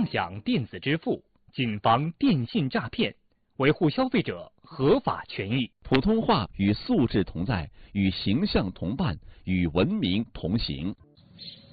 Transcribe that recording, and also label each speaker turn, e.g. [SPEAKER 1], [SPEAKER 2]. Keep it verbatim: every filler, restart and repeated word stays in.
[SPEAKER 1] 享电子支付，谨防电信诈骗，维护消费者合法权益。
[SPEAKER 2] 普通话与素质同在，与形象同伴，与文明同行。